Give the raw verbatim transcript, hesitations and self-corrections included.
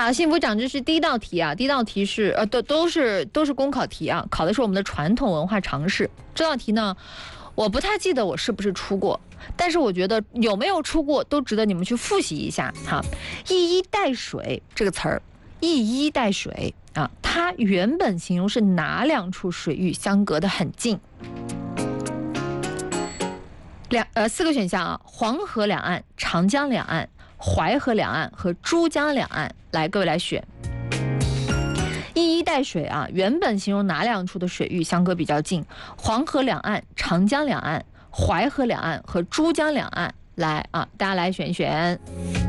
好，幸福长知识第一道题啊，第一道题是呃都都是都是公考题啊，考的是我们的传统文化常识。这道题呢，我不太记得我是不是出过，但是我觉得有没有出过都值得你们去复习一下哈。一衣带水这个词儿，一衣带水啊，它原本形容是哪两处水域相隔得很近？两呃四个选项啊，黄河两岸、长江两岸、淮河两岸和珠江两岸。来，各位来选。一衣带水啊，原本形容哪两处的水域相隔比较近？黄河两岸、长江两岸、淮河两岸和珠江两岸。来啊，大家来选一选。